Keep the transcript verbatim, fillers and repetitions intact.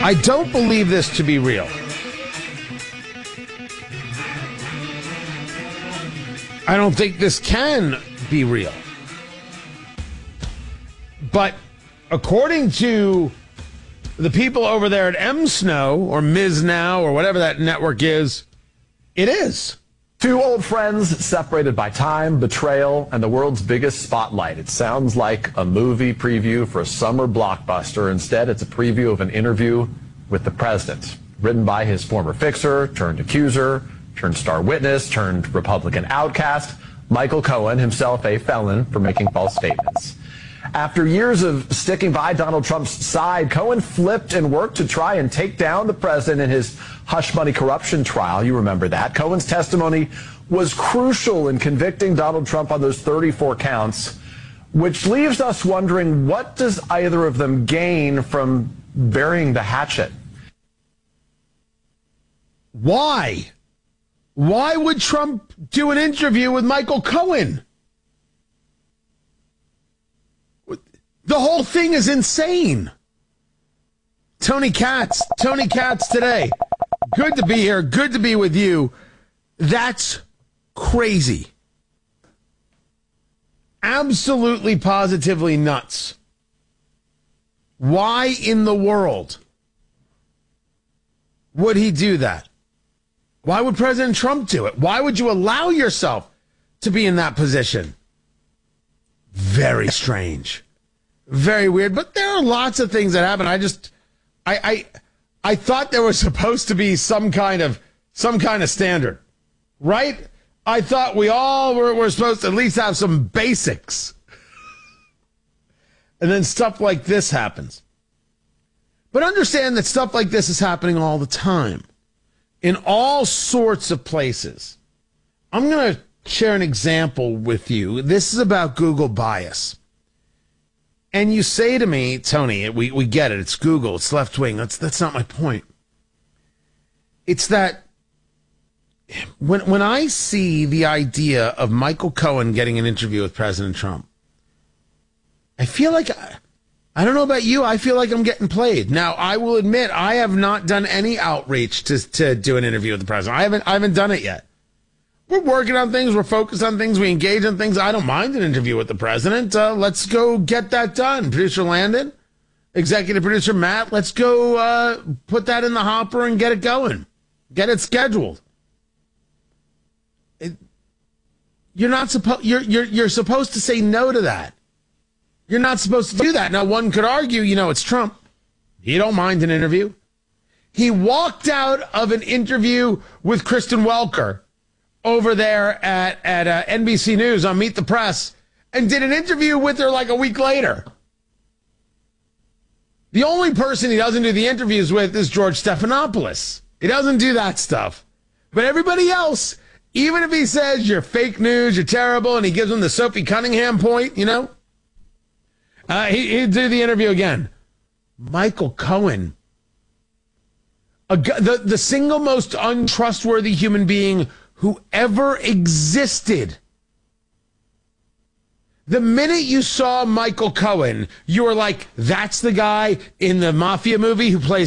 I don't believe this to be real. I don't think this can be real. But according to the people over there at M S N O or Miz Now or whatever that network is, it is. Two old friends separated by time, betrayal, and the world's biggest spotlight. It sounds like a movie preview for a summer blockbuster. Instead, it's a preview of an interview with the president, written by his former fixer, turned accuser, turned star witness, turned Republican outcast, Michael Cohen, himself a felon for making false statements. After years of sticking by Donald Trump's side, Cohen flipped and worked to try and take down the president in his hush money corruption trial. You remember that. Cohen's testimony was crucial in convicting Donald Trump on those thirty-four counts, which leaves us wondering, what does either of them gain from burying the hatchet? Why? Why would Trump do an interview with Michael Cohen? The whole thing is insane. Tony Katz, Tony Katz today. Good to be here. Good to be with you. That's crazy. Absolutely, positively nuts. Why in the world would he do that? Why would President Trump do it? Why would you allow yourself to be in that position? Very strange. Very weird, but there are lots of things that happen. I just, I, I, I thought there was supposed to be some kind of, some kind of standard, right? I thought we all were, were supposed to at least have some basics. And then stuff like this happens. But understand that stuff like this is happening all the time, in all sorts of places. I'm going to share an example with you. This is about Google bias. And you say to me, Tony, we, we get it. It's Google. It's left wing. That's that's not my point. It's that when when I see the idea of Michael Cohen getting an interview with President Trump, I feel like, I, I don't know about you, I feel like I'm getting played. Now, I will admit, I have not done any outreach to to do an interview with the president. I haven't I haven't done it yet. We're working on things. We're focused on things. We engage on things. I don't mind an interview with the president. Uh, let's go get that done. Producer Landon, executive producer Matt, let's go uh, put that in the hopper and get it going. Get it scheduled. It, you're not supposed. You're you're you're supposed to say no to that. You're not supposed to do that. Now, one could argue, you know, it's Trump. He don't mind an interview. He walked out of an interview with Kristen Welker over there at, at uh, N B C News on Meet the Press and did an interview with her like a week later. The only person he doesn't do the interviews with is George Stephanopoulos. He doesn't do that stuff. But everybody else, even if he says you're fake news, you're terrible, and he gives them the Sophie Cunningham point, you know, uh, he, he'd do the interview again. Michael Cohen, a, the, the single most untrustworthy human being who ever existed. The minute you saw Michael Cohen, you were like, that's the guy in the mafia movie who plays